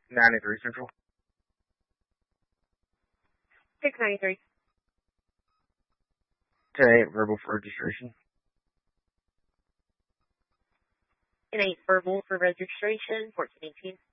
93 Central. 693. 10-8 verbal for registration. 10-8 verbal for registration, 1418.